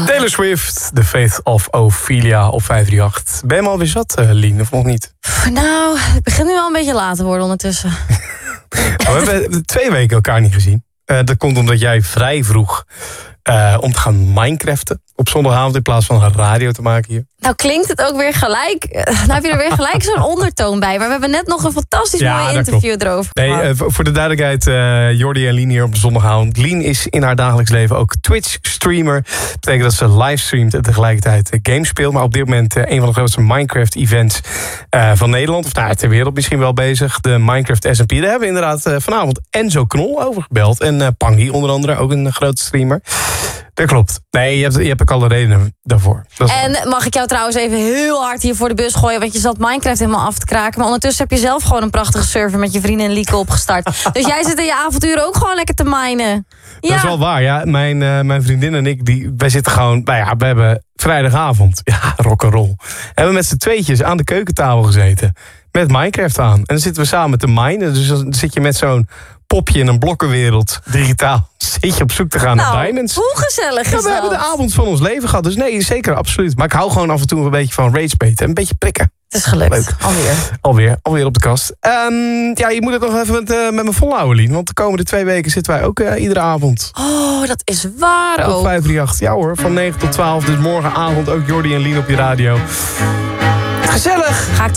Taylor Swift, The Faith of Ophelia op 538. Ben je hem alweer zat, Lien, of nog niet? Nou, het begint nu wel een beetje laat te worden ondertussen. We hebben 2 weken elkaar niet gezien. Dat komt omdat jij vrij vroeg om te gaan Minecraften op zondagavond in plaats van radio te maken hier. Nou klinkt het ook weer gelijk. Nou heb je er weer gelijk zo'n ondertoon bij. Maar we hebben net nog een fantastisch mooi interview erover gehad. Nee, voor de duidelijkheid, Jordi en Lien hier op de zondagavond. Lien is in haar dagelijks leven ook Twitch-streamer. Dat betekent dat ze livestreamt en tegelijkertijd games speelt. Maar op dit moment een van de grootste Minecraft-events van Nederland. Of ter wereld misschien wel bezig. De Minecraft SMP. Daar hebben we inderdaad vanavond Enzo Knol over gebeld. En Pangy onder andere, ook een grote streamer. Dat klopt. Nee, je hebt ook alle redenen daarvoor. En mag ik jou trouwens even heel hard hier voor de bus gooien... want je zat Minecraft helemaal af te kraken... maar ondertussen heb je zelf gewoon een prachtige server... met je vrienden en Lieke opgestart. Dus jij zit in je avonturen ook gewoon lekker te minen. Ja. Dat is wel waar, ja. Mijn vriendin en ik, wij zitten gewoon... Nou ja, we hebben vrijdagavond, ja, rock'n'roll. Hebben we met z'n tweetjes aan de keukentafel gezeten... met Minecraft aan. En dan zitten we samen te minen. Dus dan zit je met zo'n popje in een blokkenwereld, digitaal... zit je op zoek te gaan naar diamonds. Hoe gezellig is dat? We hebben de avond van ons leven gehad. Dus nee, zeker, absoluut. Maar ik hou gewoon af en toe een beetje van ragebaiten. En een beetje prikken. Het is gelukt. Leuk. Alweer op de kast. Ja, je moet het nog even met me volhouden, Lien. Want de komende 2 weken zitten wij ook iedere avond. Oh, dat is waar ook. Op 538. Ja hoor, van 9 tot 12. Dus morgenavond ook Jordi en Lien op je radio. Gezellig. Ga ik toch